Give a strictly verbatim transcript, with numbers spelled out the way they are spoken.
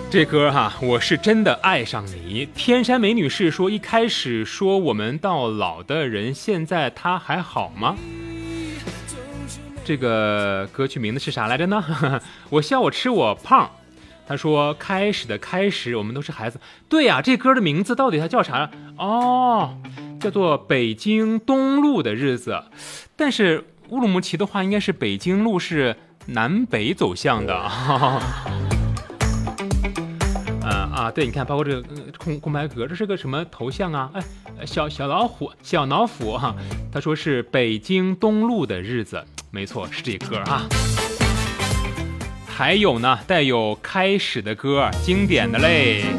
这歌哈，我是真的爱上你。天山美女士说，一开始说我们到老的人，现在他还好吗？这个歌曲名字是啥来着呢？我笑我吃我胖。他说开始的开始，我们都是孩子。对呀、啊，这歌的名字到底它叫啥？哦，叫做北京东路的日子。但是乌鲁木齐的话，应该是北京路是南北走向的。啊，对，你看，包括这个空空白格，这是个什么头像啊？哎，小小老虎，小老虎哈、啊。他说是北京东路的日子，没错，是这歌啊。还有呢，带有开始的歌，经典的嘞。